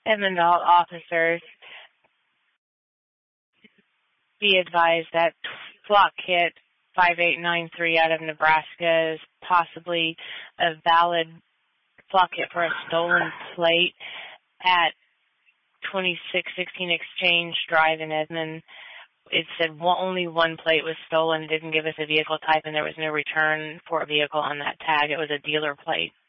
Edmond officers, be advised that flock kit 5893 out of Nebraska is possibly a valid flock kit for a stolen plate at 2616 Exchange Drive in Edmond. It said only one plate was stolen, didn't give us a vehicle type, and there was no return for a vehicle on that tag. It was a dealer plate.